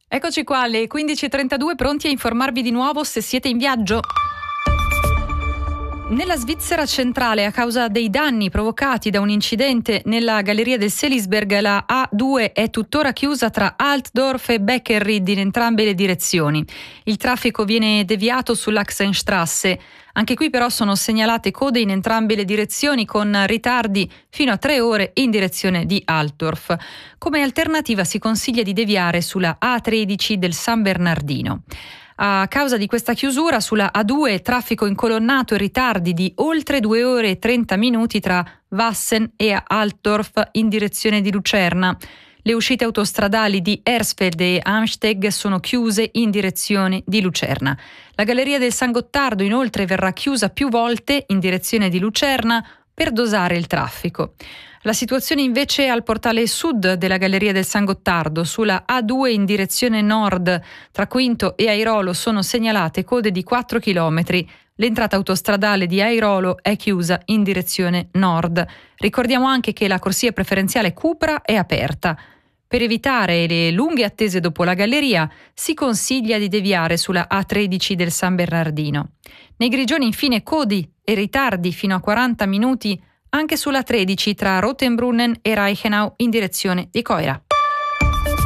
Eccoci qua alle 15:32, pronti a informarvi di nuovo se siete in viaggio. Nella Svizzera centrale, a causa dei danni provocati da un incidente nella galleria del Selisberg, la A2 è tuttora chiusa tra Altdorf e Beckerried in entrambe le direzioni. Il traffico viene deviato sull'Achsenstrasse. Anche qui però sono segnalate code in entrambe le direzioni con ritardi fino a 3 ore in direzione di Altdorf. Come alternativa si consiglia di deviare sulla A13 del San Bernardino. A causa di questa chiusura sulla A2 traffico incolonnato e ritardi di oltre 2 ore e 30 minuti tra Wassen e Altdorf in direzione di Lucerna. Le uscite autostradali di Hersfeld e Amsteg sono chiuse in direzione di Lucerna. La galleria del San Gottardo inoltre verrà chiusa più volte in direzione di Lucerna per dosare il traffico. La situazione invece al portale sud della galleria del San Gottardo, sulla A2 in direzione nord, tra Quinto e Airolo sono segnalate code di 4 km. L'entrata autostradale di Airolo è chiusa in direzione nord. Ricordiamo anche che la corsia preferenziale Cupra è aperta. Per evitare le lunghe attese dopo la galleria, si consiglia di deviare sulla A13 del San Bernardino. Nei Grigioni infine codi e ritardi fino a 40 minuti anche sulla 13 tra Rotenbrunnen e Reichenau in direzione di Coira.